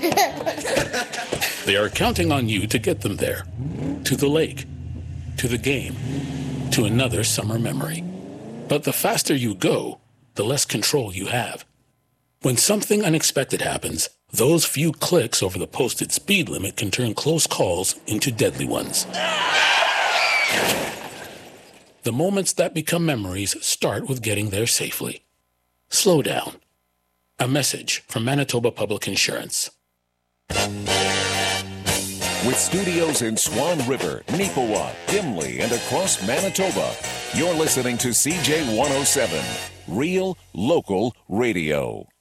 They are counting on you to get them there. To the lake, to the game, to another summer memory. But the faster you go, the less control you have. When something unexpected happens, those few clicks over the posted speed limit can turn close calls into deadly ones. The moments that become memories start with getting there safely. Slow down. A message from Manitoba Public Insurance. With studios in Swan River, Neepawa, Dimley, and across Manitoba, you're listening to CJ 107, Real Local Radio.